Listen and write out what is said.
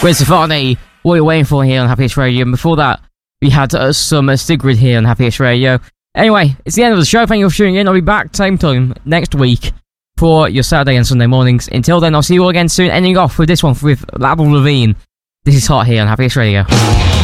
Gwen Stefani, what are you waiting for here on Happiest Radio? And before that, we had some Sigrid here on Happiest Radio. Anyway, it's the end of the show. Thank you for tuning in. I'll be back same time next week for your Saturday and Sunday mornings. Until then, I'll see you all again soon. Ending off with this one with Avril Lavigne. This is Hot here on Happiest Radio.